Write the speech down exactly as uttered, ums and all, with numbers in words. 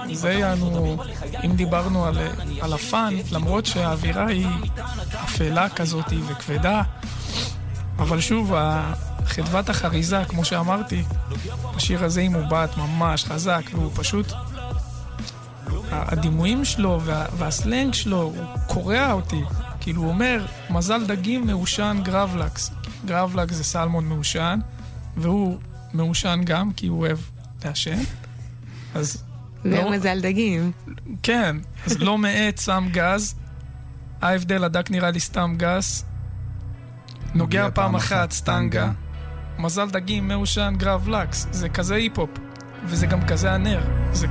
זה יענו, אם דיברנו על, על הפן, למרות שהאווירה היא אפלה כזאת וכבדה, אבל שוב, חדוות החריזה, כמו שאמרתי, השיר הזה עם מובט ממש חזק, והוא פשוט, הדימויים שלו וה, והסלנג שלו, הוא קורע אותי. כאילו הוא אומר, מזל דגים מאושן גרבלקס. גרבלקס זה סלמון מאושן, והוא מאושן גם, כי הוא אוהב לעשן. אז... זה לא, מזל דגים. כן, אז לא מעט שם גז. ההבדל, הדק נראה לי סתם גז. נוגע פעם אחת, סטנגה. מזל דגים מאושן גרבלקס. זה כזה היפ-הופ, וזה גם כזה הנר.